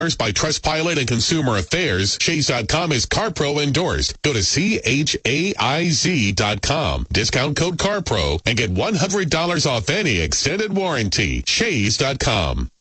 by Trustpilot and Consumer Affairs. Shays.com is CarPro endorsed. Go to CHAIZ.com. Discount code CarPro and get $100 off any extended warranty. Shays.com.